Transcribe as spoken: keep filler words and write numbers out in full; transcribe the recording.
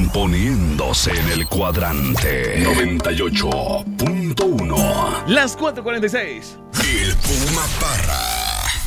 poniéndose en el cuadrante noventa y ocho punto uno. Las cuatro cuarenta y seis. El Puma Parra.